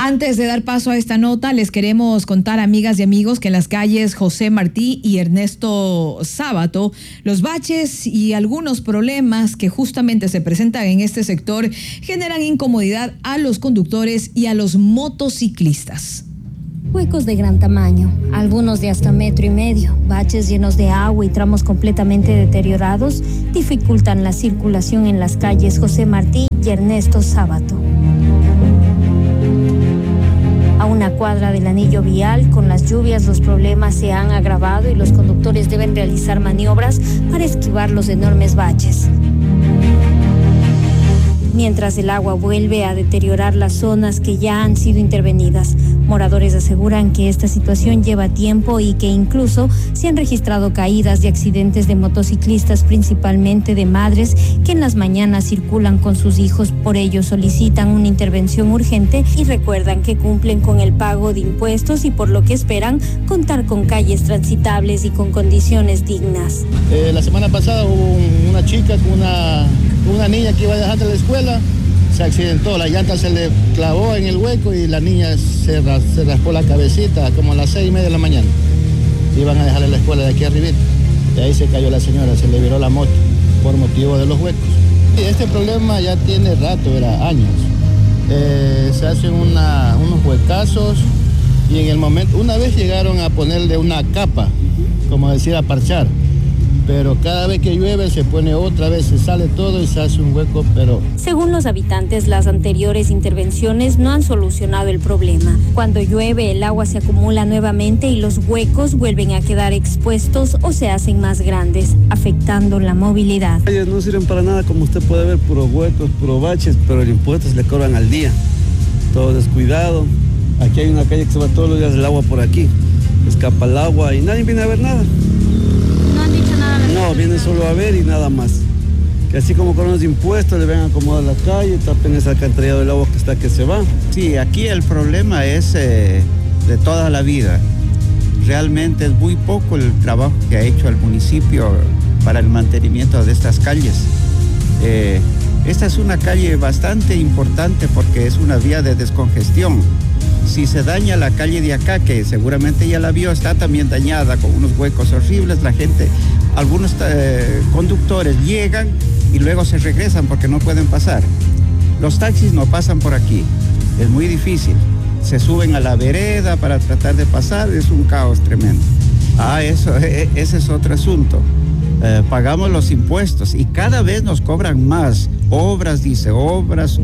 Antes de dar paso a esta nota, les queremos contar, amigas y amigos, que en las calles José Martí y Ernesto Sábato, los baches y algunos problemas que justamente se presentan en este sector generan incomodidad a los conductores y a los motociclistas. Huecos de gran tamaño, algunos de hasta 1,5 metros, baches llenos de agua y tramos completamente deteriorados dificultan la circulación en las calles José Martí y Ernesto Sábato. A una cuadra del anillo vial, con las lluvias los problemas se han agravado y los conductores deben realizar maniobras para esquivar los enormes baches. Mientras el agua vuelve a deteriorar las zonas que ya han sido intervenidas. Moradores aseguran que esta situación lleva tiempo y que incluso se han registrado caídas y accidentes de motociclistas, principalmente de madres que en las mañanas circulan con sus hijos. Por ello solicitan una intervención urgente y recuerdan que cumplen con el pago de impuestos y por lo que esperan contar con calles transitables y con condiciones dignas. La semana pasada hubo una chica con una niña que iba dejando la escuela, se accidentó, la llanta se le clavó en el hueco y la niña se raspó la cabecita como a las 6:30 de la mañana. Iban a dejarle la escuela de aquí arribita. Y ahí se cayó la señora, se le viró la moto por motivo de los huecos. Y este problema ya tiene rato, era años. Se hacen unos huecazos y en el momento, una vez llegaron a ponerle una capa, como decir, a parchar. Pero cada vez que llueve se pone otra vez, se sale todo y se hace un hueco, pero... Según los habitantes, las anteriores intervenciones no han solucionado el problema. Cuando llueve, el agua se acumula nuevamente y los huecos vuelven a quedar expuestos o se hacen más grandes, afectando la movilidad. Las calles no sirven para nada, como usted puede ver, puros huecos, puros baches, pero el impuesto se le cobran al día. Todo descuidado. Aquí hay una calle que se va todos los días el agua por aquí. Escapa el agua y nadie viene a ver nada. No, vienen solo a ver y nada más. Que así como con los impuestos le ven a acomodar la calle, tapen ese alcantarillado del agua que se va. Sí, aquí el problema es de toda la vida. Realmente es muy poco el trabajo que ha hecho el municipio para el mantenimiento de estas calles. Esta es una calle bastante importante porque es una vía de descongestión. Si se daña la calle de acá, que seguramente ya la vio, está también dañada con unos huecos horribles, la gente... Algunos conductores llegan y luego se regresan porque no pueden pasar. Los taxis no pasan por aquí, es muy difícil. Se suben a la vereda para tratar de pasar, es un caos tremendo. Ese es otro asunto. Pagamos los impuestos y cada vez nos cobran más. Obras, dice, obras,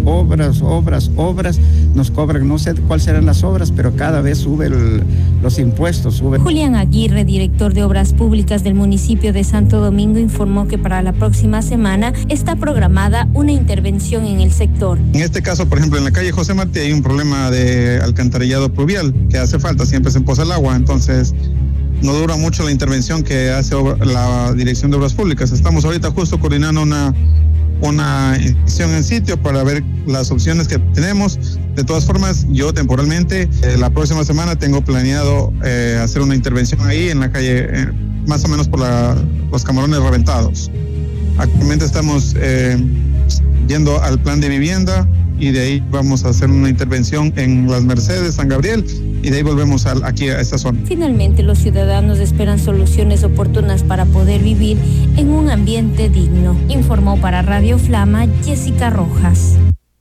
nos cobran, no sé cuáles serán las obras, pero cada vez suben los impuestos. Julián Aguirre, director de Obras Públicas del municipio de Santo Domingo, informó que para la próxima semana está programada una intervención en el sector. En este caso, por ejemplo, en la calle José Martí hay un problema de alcantarillado pluvial que hace falta, siempre se empoza el agua, entonces no dura mucho la intervención que hace la Dirección de Obras Públicas. Estamos ahorita justo coordinando una inspección en sitio para ver las opciones que tenemos. De todas formas, yo temporalmente, la próxima semana tengo planeado hacer una intervención ahí en la calle, más o menos por los Camarones Reventados. Actualmente estamos yendo al plan de vivienda y de ahí vamos a hacer una intervención en Las Mercedes, San Gabriel, y de ahí volvemos aquí a esta zona. Finalmente, los ciudadanos esperan soluciones oportunas para poder vivir en un ambiente digno. Informó para Radio Flama Jessica Rojas.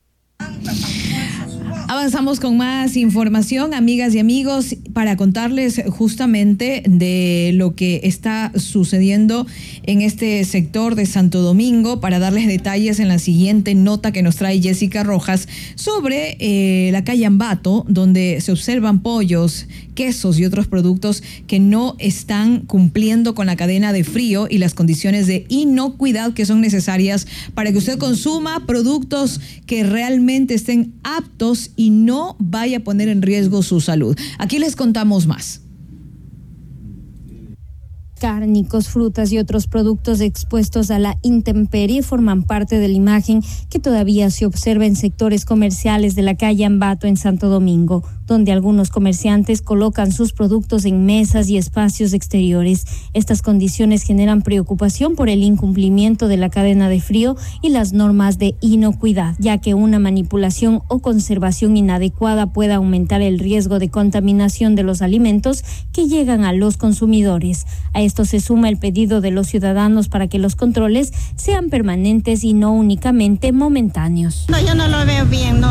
Avanzamos con más información, amigas y amigos, para contarles justamente de lo que está sucediendo en este sector de Santo Domingo, para darles detalles en la siguiente nota que nos trae Jessica Rojas sobre la calle Ambato, donde se observan pollos, quesos y otros productos que no están cumpliendo con la cadena de frío y las condiciones de inocuidad que son necesarias para que usted consuma productos que realmente estén aptos y no vaya a poner en riesgo su salud. Aquí les contamos más. cárnicos, frutas y otros productos expuestos a la intemperie forman parte de la imagen que todavía se observa en sectores comerciales de la calle Ambato en Santo Domingo, donde algunos comerciantes colocan sus productos en mesas y espacios exteriores. Estas condiciones generan preocupación por el incumplimiento de la cadena de frío y las normas de inocuidad, ya que una manipulación o conservación inadecuada puede aumentar el riesgo de contaminación de los alimentos que llegan a los consumidores. A esto se suma el pedido de los ciudadanos para que los controles sean permanentes y no únicamente momentáneos. No, yo no lo veo bien,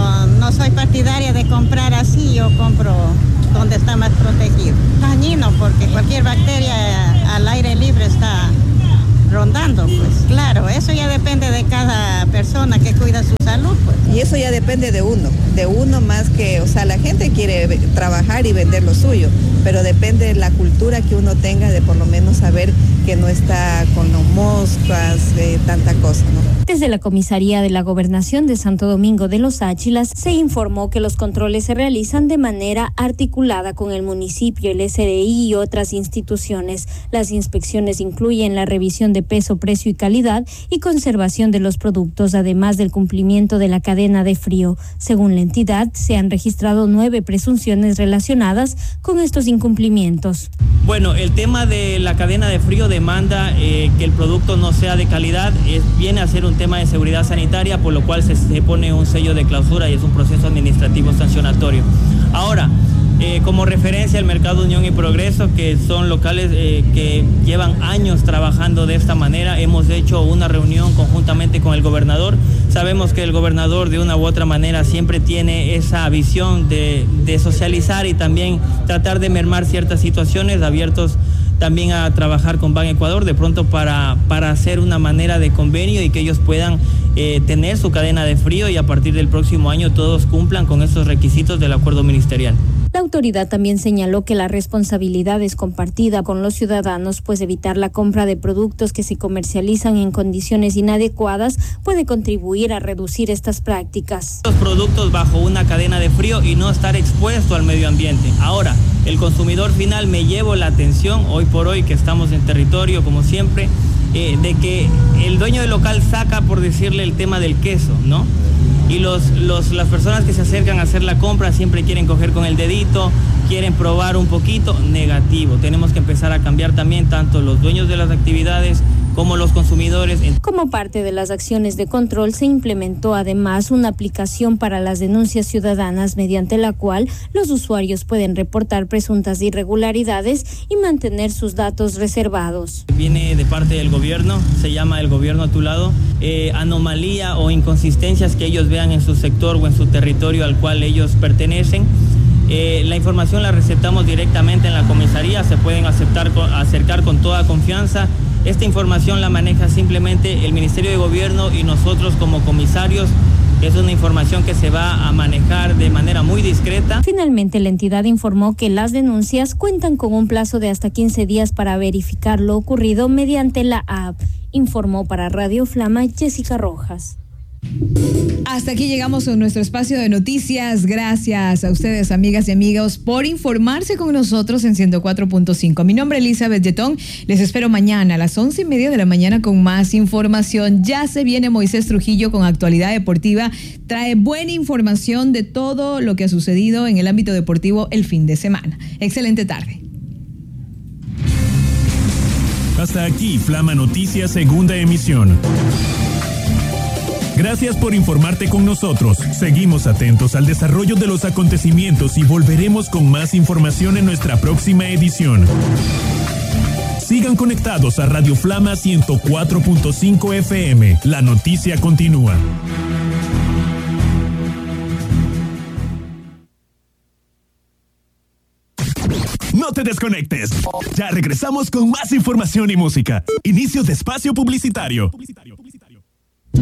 no soy partidaria de comprar así, yo compro donde está más protegido. Dañino porque cualquier bacteria al aire libre está rondando, pues claro, eso ya depende de cada persona que cuida su salud, pues. Y eso ya depende de uno más que, o sea, la gente quiere trabajar y vender lo suyo, pero depende de la cultura que uno tenga de por lo menos saber que no está con moscas, tanta cosa, ¿no? Desde la Comisaría de la Gobernación de Santo Domingo de los Áchilas se informó que los controles se realizan de manera articulada con el municipio, el SRI y otras instituciones. Las inspecciones incluyen la revisión de peso, precio y calidad y conservación de los productos, además del cumplimiento de la cadena de frío. Según la entidad, se han registrado 9 presunciones relacionadas con estos incumplimientos. Bueno, el tema de la cadena de frío demanda que el producto no sea de calidad, viene a ser un tema de seguridad sanitaria, por lo cual se pone un sello de clausura y es un proceso administrativo sancionatorio. Ahora, como referencia al Mercado Unión y Progreso, que son locales que llevan años trabajando de esta manera, hemos hecho una reunión conjuntamente con el gobernador. Sabemos que el gobernador de una u otra manera siempre tiene esa visión de socializar y también tratar de mermar ciertas situaciones, abiertos también a trabajar con Ban Ecuador de pronto para hacer una manera de convenio y que ellos puedan tener su cadena de frío y a partir del próximo año todos cumplan con estos requisitos del acuerdo ministerial. La autoridad también señaló que la responsabilidad es compartida con los ciudadanos, pues evitar la compra de productos que se comercializan en condiciones inadecuadas puede contribuir a reducir estas prácticas. Los productos bajo una cadena de frío y no estar expuesto al medio ambiente. Ahora, el consumidor final, me llevo la atención hoy por hoy que estamos en territorio, como siempre, de que el dueño del local saca, por decirle, el tema del queso, ¿no? Y las personas que se acercan a hacer la compra siempre quieren coger con el dedito, quieren probar un poquito, negativo. Tenemos que empezar a cambiar también tanto los dueños de las actividades como los consumidores. Como parte de las acciones de control, se implementó además una aplicación para las denuncias ciudadanas mediante la cual los usuarios pueden reportar presuntas irregularidades y mantener sus datos reservados. Viene de parte del gobierno, se llama El Gobierno a tu lado, anomalía o inconsistencias que ellos vean en su sector o en su territorio al cual ellos pertenecen. La información la receptamos directamente en la comisaría, se pueden acercar con toda confianza. Esta información la maneja simplemente el Ministerio de Gobierno y nosotros como comisarios. Es una información que se va a manejar de manera muy discreta. Finalmente, la entidad informó que las denuncias cuentan con un plazo de hasta 15 días para verificar lo ocurrido mediante la app. Informó para Radio Flama Jessica Rojas. Hasta aquí llegamos a nuestro espacio de noticias. Gracias a ustedes, amigas y amigos, por informarse con nosotros en 104.5. Mi nombre es Elizabeth Yetón. Les espero mañana a las 11:30 de la mañana con más información. Ya se viene Moisés Trujillo con Actualidad Deportiva. Trae buena información de todo lo que ha sucedido en el ámbito deportivo el fin de semana. Excelente tarde. Hasta aquí, Flama Noticias, segunda emisión. Gracias por informarte con nosotros. Seguimos atentos al desarrollo de los acontecimientos y volveremos con más información en nuestra próxima edición. Sigan conectados a Radio Flama 104.5 FM. La noticia continúa. No te desconectes. Ya regresamos con más información y música. Inicio de espacio publicitario.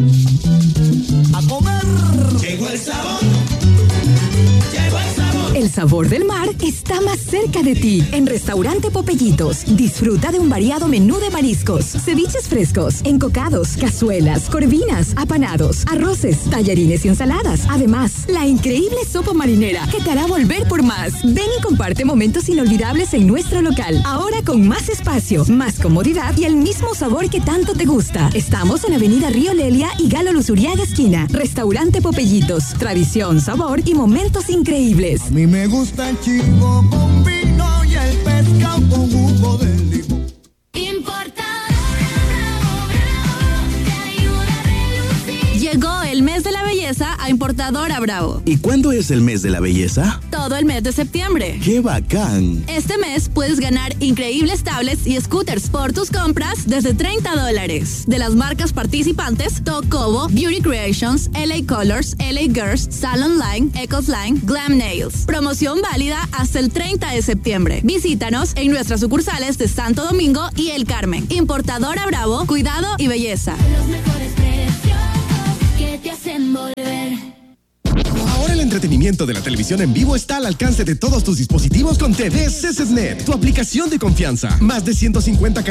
A comer. Llegó el sabor. Llegó el sabor. El sabor sabor del mar está más cerca de ti. En Restaurante Popellitos, disfruta de un variado menú de mariscos, ceviches frescos, encocados, cazuelas, corvinas, apanados, arroces, tallarines y ensaladas. Además, la increíble sopa marinera que te hará volver por más. Ven y comparte momentos inolvidables en nuestro local. Ahora con más espacio, más comodidad y el mismo sabor que tanto te gusta. Estamos en Avenida Río Lelia y Galo Luzuriaga esquina. Restaurante Popellitos. Tradición, sabor y momentos increíbles. A mí me gusta el chico con vino y el pescado con jugo de limón. Llegó el mes de la belleza a Importadora Bravo. ¿Y cuándo es el mes de la belleza? Todo el mes de septiembre. ¡Qué bacán! Este mes puedes ganar increíbles tablets y scooters por tus compras desde $30. De las marcas participantes, Tocobo, Beauty Creations, LA Colors, LA Girls, Salon Line, Ecos Line, Glam Nails. Promoción válida hasta el 30 de septiembre. Visítanos en nuestras sucursales de Santo Domingo y El Carmen. Importadora Bravo, cuidado y belleza. Los mejores precios que te hacen volver. Ahora el entretenimiento de la televisión en vivo está al alcance de todos tus dispositivos con TV CCSnet, tu aplicación de confianza. Más de 150 canales